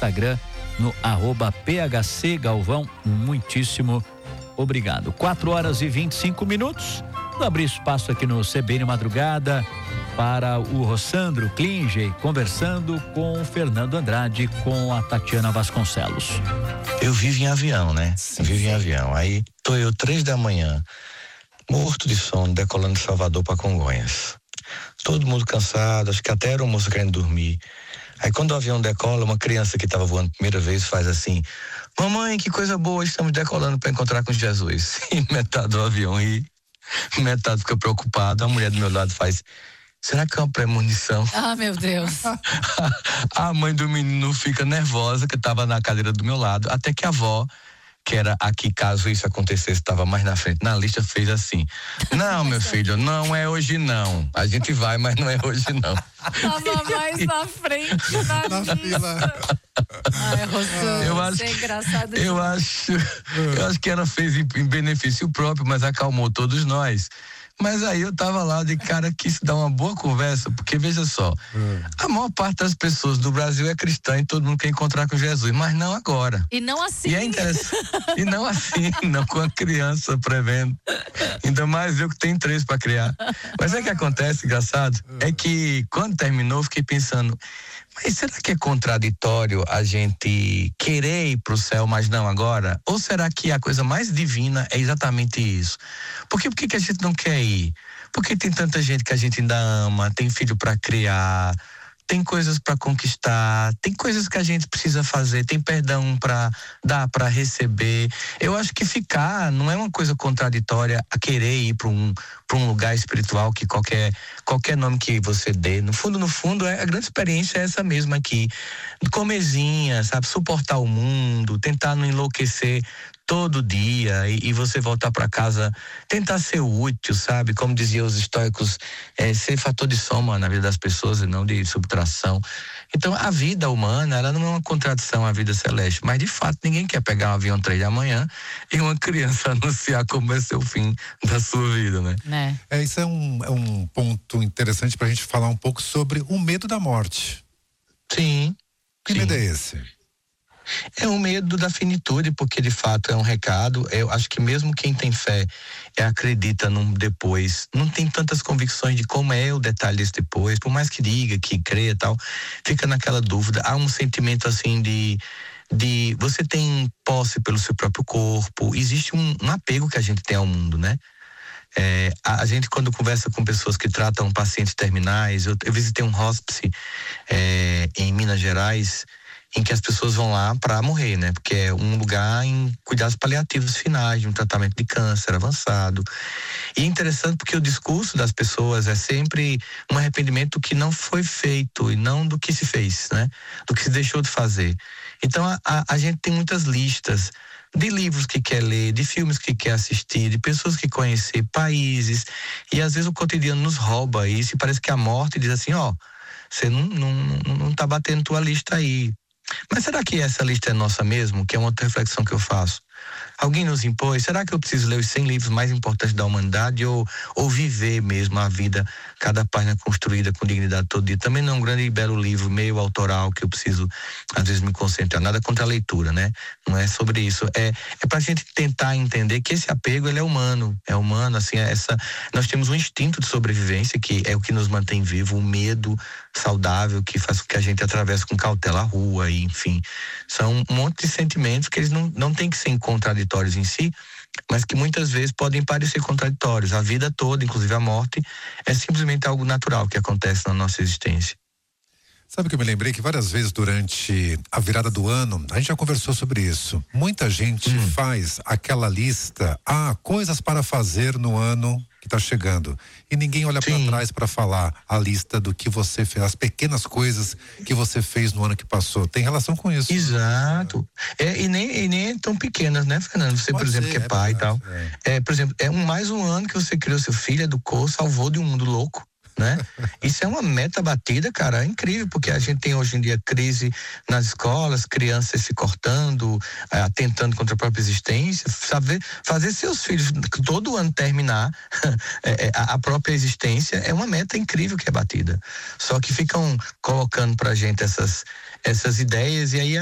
Instagram, no @PHC Galvão. Muitíssimo obrigado. 4h25. Vou abrir espaço aqui no CBN Madrugada para o Rossandro Klinger conversando com o Fernando Andrade, com a Tatiana Vasconcelos. Eu vivo em avião, né? Eu vivo em avião. Aí tô eu 3 da manhã, morto de sono, decolando de Salvador para Congonhas. Todo mundo cansado, acho que até era moço querendo dormir. Aí quando o avião decola, uma criança que estava voando a primeira vez faz assim: mamãe, que coisa boa, estamos decolando para encontrar com Jesus. E metade do avião ri, metade fica preocupada. A mulher do meu lado faz: será que é uma premonição? Ah, meu Deus. A mãe do menino fica nervosa, que estava na cadeira do meu lado, até que a avó, que era aqui, caso isso acontecesse, estava mais na frente na lista, fez assim: não, meu filho, não é hoje não. A gente vai, mas não é hoje não. Tava mais na frente na fila. Ai, Rossandro, Eu acho, é engraçado. eu acho que ela fez em benefício próprio, mas acalmou todos nós. Mas aí eu tava lá de cara que isso dá uma boa conversa, porque veja só, a maior parte das pessoas do Brasil é cristã e todo mundo quer encontrar com Jesus, mas não agora. E não assim. E é interessante. E não assim, não com a criança prevendo. Ainda mais eu que tenho 3 para criar. Mas o que acontece, engraçado, é que quando terminou eu fiquei pensando: mas será que é contraditório a gente querer ir pro céu, mas não agora? Ou será que a coisa mais divina é exatamente isso? Por que a gente não quer ir? Porque tem tanta gente que a gente ainda ama, tem filho para criar, tem coisas para conquistar, tem coisas que a gente precisa fazer, tem perdão para dar, para receber. Eu acho que ficar não é uma coisa contraditória a querer ir para um lugar espiritual, que qualquer nome que você dê. No fundo, a grande experiência é essa mesma aqui. Comezinha, sabe? Suportar o mundo, tentar não enlouquecer todo dia e você voltar para casa, tentar ser útil, sabe? Como diziam os estoicos, ser fator de soma na vida das pessoas e não de subtração. Então, a vida humana, ela não é uma contradição à vida celeste, mas de fato ninguém quer pegar um avião 3 da manhã e uma criança anunciar como vai ser o fim da sua vida, né? Isso é um ponto interessante pra gente falar um pouco sobre o medo da morte. Sim. Que medo é esse? É um medo da finitude, porque de fato é um recado. Eu acho que mesmo quem tem fé e acredita num depois, não tem tantas convicções de como é o detalhe desse depois, por mais que diga, que crê e tal, fica naquela dúvida. Há um sentimento assim de você tem posse pelo seu próprio corpo, existe um apego que a gente tem ao mundo, né? A gente, quando conversa com pessoas que tratam pacientes terminais, eu visitei um hospice em Minas Gerais, em que as pessoas vão lá para morrer, né? Porque é um lugar em cuidados paliativos finais, de um tratamento de câncer avançado. E é interessante porque o discurso das pessoas é sempre um arrependimento do que não foi feito e não do que se fez, né? Do que se deixou de fazer. Então a gente tem muitas listas de livros que quer ler, de filmes que quer assistir, de pessoas que conhecer, países, e às vezes o cotidiano nos rouba isso e parece que a morte diz assim: ó, você não tá batendo tua lista aí. Mas será que essa lista é nossa mesmo? Que é uma outra reflexão que eu faço. Alguém nos impôs? Será que eu preciso ler os 100 livros mais importantes da humanidade ou viver mesmo a vida, cada página construída com dignidade todo dia? Também não é um grande e belo livro, meio autoral, que eu preciso, às vezes, me concentrar. Nada contra a leitura, né? Não é sobre isso. É pra gente tentar entender que esse apego, ele é humano. É humano, assim, nós temos um instinto de sobrevivência, que é o que nos mantém vivo, o medo saudável, que faz com que a gente atravesse com cautela a rua, e, enfim. São um monte de sentimentos que eles não têm que ser contraditórios em si, mas que muitas vezes podem parecer contraditórios. A vida toda, inclusive a morte, é simplesmente algo natural que acontece na nossa existência. Sabe que eu me lembrei que várias vezes durante a virada do ano, a gente já conversou sobre isso. Muita gente faz aquela lista, coisas para fazer no ano que está chegando. E ninguém olha para trás para falar a lista do que você fez, as pequenas coisas que você fez no ano que passou. Tem relação com isso. Exato. E nem é tão pequenas, né, Fernando? Você, por exemplo, que é pai e tal. Por exemplo, mais um ano que você criou seu filho, educou, salvou de um mundo louco, né? Isso é uma meta batida, cara, é incrível, porque a gente tem hoje em dia crise nas escolas, crianças se cortando, atentando contra a própria existência, fazer seus filhos todo ano terminar a própria existência é uma meta incrível que é batida. Só que ficam colocando pra gente essas ideias, e aí